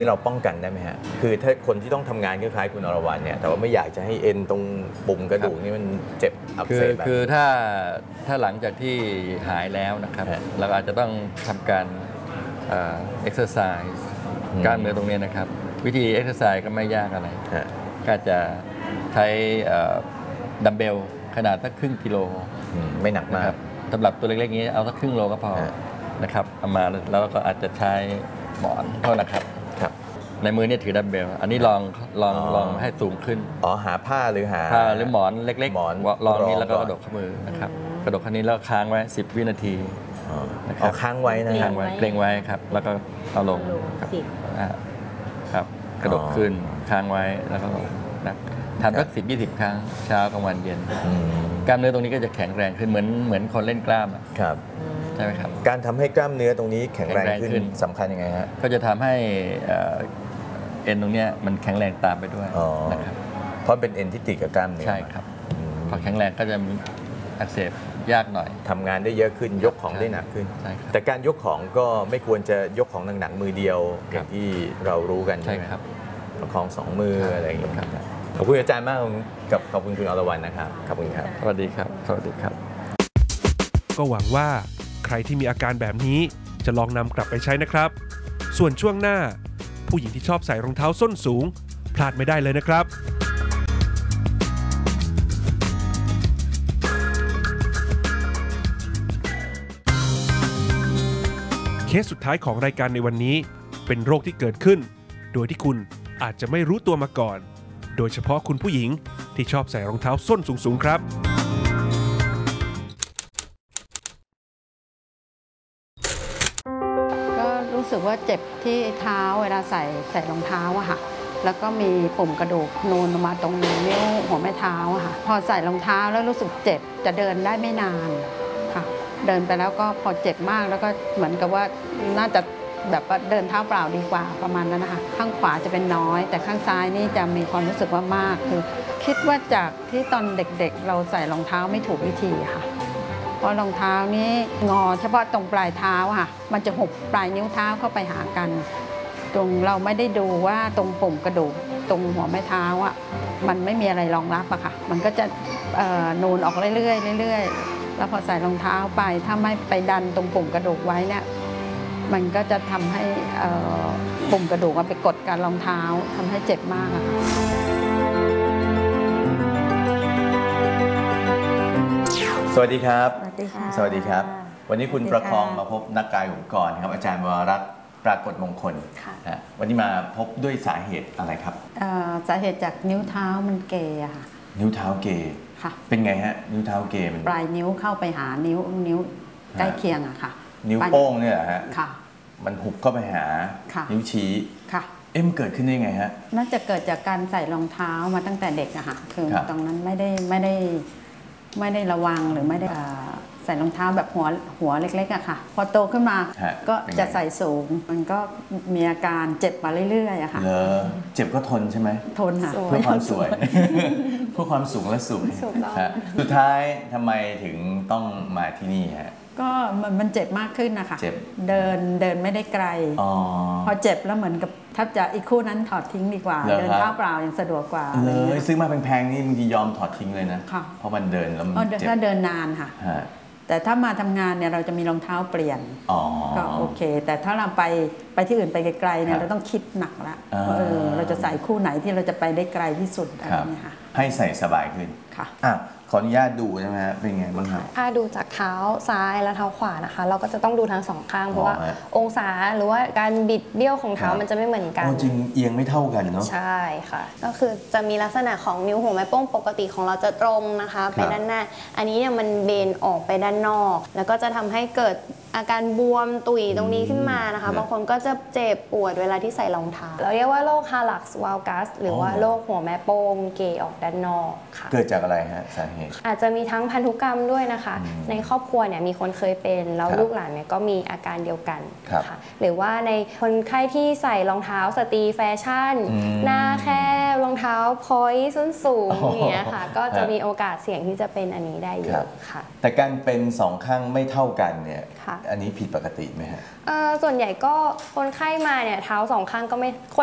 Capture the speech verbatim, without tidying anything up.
เราป้องกันได้ไหมฮะคือถ้าคนที่ต้องทำงานคล้ายๆคุณอรวรรณเนี่ยแต่ว่าไม่อยากจะให้เอ็นตรงปุ่มกระดูกนี่มันเจ็บอักเสบแบบคือถ้าถ้าหลังจากที่หายแล้วนะครับเราอาจจะต้องทำการเอ็กซ์เซอร์ไซส์กล้ามเนื้อตรงนี้นะครับวิธีเอ็กซ์เซอร์ไซส์ก็ไม่ยากอะไรก็จะใช้ดัมเบลขนาดสักครึ่งกิโลไม่หนักมากสำหรับตัวเล็กๆนี้เอาสักครึ่งโลก็พอนะครับเอามาแล้วก็อาจจะใช้หมอนเท่านะครับในมือเนี่ยถือดัมเบลอันนี้ลองลองลองให้สูงขึ้นอ๋อหาผ้าหรือหาผ้าหรือหมอนเล็กๆหมอนลองนี้แล้วก็กระดกข้อมือนะครับกระดกข้อนี้แล้วค้างไว้สิบวินาทีเอาค้างไว้นะค้างไว้เกรงไว้ครับแล้วก็เอาลงครับกระดกขึ้นค้างไว้แล้วก็นะทำสักสิบยี่สิบครั้งเช้ากลางวันเย็นกล้ามเนื้อตรงนี้ก็จะแข็งแรงขึ้นเหมือนเหมือนคนเล่นกล้ามครับใช่ไหมครับการทำให้กล้ามเนื้อตรงนี้แข็งแรงขึ้นสำคัญยังไงฮะก็จะทำให้เอ็นตรงนี้มันแข็งแรงตามไปด้วยนะครับเพราะเป็นเอ็นที่ติดกับกล้ามเนื้อใช่ครับพอแข็งแรงก็จะอักเสบยากหน่อยทำงานได้เยอะขึ้นยกของได้หนักขึ้นแต่การยกของก็ไม่ควรจะยกของหนักๆมือเดียวอย่างที่เรารู้กันใช่ครับประคองสองมืออะไรอย่างเงี้ยขอบคุณอาจารย์มากกับขอบคุณคุณอรวรรณนะครับขอบคุณครับสวัสดีครับสวัสดีครับก็หวังว่าใครที่มีอาการแบบนี้จะลองนำกลับไปใช้นะครับส่วนช่วงหน้าผู้หญิงที่ชอบใส่รองเท้าส้นสูงพลาดไม่ได้เลยนะครับเคสสุดท้ายของรายการในวันนี้เป็นโรคที่เกิดขึ้นโดยที่คุณอาจจะไม่รู้ตัวมาก่อนโดยเฉพาะคุณผู้หญิงที่ชอบใส่รองเท้าส้นสูงๆครับก็รู้สึกว่าเจ็บที่เท้าเวลาใส่ใส่รองเท้าอะค่ะแล้วก็มีปุ่มกระดูกนูนมาตรงนิ้วหัวแม่เท้าอะค่ะพอใส่รองเท้าแล้วรู้สึกเจ็บจะเดินได้ไม่นานค่ะเดินไปแล้วก็พอเจ็บมากแล้วก็เหมือนกับว่าน่าจะแบบว่าเดินเท้าเปล่าดีกว่าประมาณนั้นนะคะข้างขวาจะเป็นน้อยแต่ข้างซ้ายนี่จะมีความรู้สึกว่ามากคือคิดว่าจากที่ตอนเด็กๆเราใส่รองเท้าไม่ถูกวิธีค่ะเพราะรองเท้านี้งอเฉพาะตรงปลายเท้าค่ะมันจะหุบปลายนิ้วเท้าเข้าไปหากันตรงเราไม่ได้ดูว่าตรงปุ่มกระดูกตรงหัวแม่เท้าอ่ะมันไม่มีอะไรรองรับอะค่ะมันก็จะนูนออกเรื่อยๆเรื่อยๆแล้วพอใส่รองเท้าไปถ้าไม่ไปดันตรงปุ่มกระดูกไว้เนี่ยมันก็จะทำให้ปุ่มกระดูกไปกดกับรองเท้าทำให้เจ็บมากอะค่ะสวัสดีครับสวัสดีค่ะสวัสดีครับวันนี้คุณประคองมาพบนักกายองค์กรครับอาจารย์วรรัตน์ปรากฏมงคลวันนี้มาพบด้วยสาเหตุอะไรครับสาเหตุจากนิ้วเท้ามันเกยอะค่ะนิ้วเท้าเกยค่ะเป็นไงฮะนิ้วเท้าเกยมันปลายนิ้วเข้าไปหานิ้วนิ้วใกล้เคียงอะค่ะนิ้วโป้งเนี่ยฮะค่ะมันหุบเข้าไปหานิ้วชี้ค่ะเอ็มเกิดขึ้นได้ไงฮะน่าจะเกิดจากการใส่รองเท้ามาตั้งแต่เด็กอะค่ะคือตรงนั้นไม่ได้ไม่ได้ไม่ได้ระวังหรือไม่ได้ใส่รองเท้าแบบหัวหัวเล็กๆอะค่ะพอโตขึ้นมาก็จะใส่สูงมันก็มีอาการเจ็บมาเรื่อยๆอะค่ะเจ็บก็ทนใช่ไหมทนค่ะเพื่อความสวยเพื่อความสูงและสวยสุดท้ายทำไมถึงต้องมาที่นี่ฮะก็มันมันเจ็บมากขึ้นนะคะเดินเดินไม่ได้ไกลพอเจ็บแล้วเหมือนกับถ้าจะอีกคู่นั้นถอดทิ้งดีกว่าเดินเท้าเปล่ายังสะดวกกว่าเลยซื้อมาแพงๆนี่บางทียอมถอดทิ้งเลยนะเพราะมันเดินแล้วมันเจ็บถ้าเดินนานค่ะแต่ถ้ามาทำงานเนี่ยเราจะมีรองเท้าเปลี่ยนก็โอเคแต่ถ้าเราไปไปที่อื่นไปไกลๆเนี่ยเราต้องคิดหนักละเออเราจะใส่คู่ไหนที่เราจะไปได้ไกลที่สุดอะไรเงี้ยค่ะให้ใส่สบายขึ้นค่ะขออนุญาตดูใช่ไหมฮะเป็นไงบ้างครับถ้าดูจากเท้าซ้ายและเท้าขวานะคะเราก็จะต้องดูทั้งสองข้างเพราะว่าองศาหรือว่าการบิดเบี้ยวของเท้ามันจะไม่เหมือนกันจริงเอียงไม่เท่ากันเนาะใช่ค่ะก็คือจะมีลักษณะของนิ้วหัวแม่โป้งปกติของเราจะตรงนะคะไปด้านหน้าอันนี้เนี่ยมันเบนออกไปด้านนอกแล้วก็จะทำให้เกิดอาการบวมตุยตรงนี้ขึ้นมานะคะบางคนก็จะเจ็บปวดเวลาที่ใส่รองเท้าเราเรียกว่าโรคฮาลักซ์วาลกัสหรือว่าโรคหัวแม่โป้งเกยออกด้านนอกค่ะเกิดจากอะไรฮะสาเหตุอาจจะมีทั้งพันธุกรรมด้วยนะคะในครอบครัวเนี่ยมีคนเคยเป็นแล้วลูกหลานเนี่ยก็มีอาการเดียวกันค่ะหรือว่าในคนไข้ที่ใส่รองเท้าสตรีแฟชั่นหน้าแคบรองเท้าพอยต์ส้นสูงอย่างเงี้ยค่ะก็จะมีโอกาสเสี่ยงที่จะเป็นอันนี้ได้เยอะค่ะแต่การเป็นสองข้างไม่เท่ากันเนี่ยอันนี้ผิดปกติไหมฮะเอ่อส่วนใหญ่ก็คนไข้มาเนี่ยเท้าสองข้างก็ไม่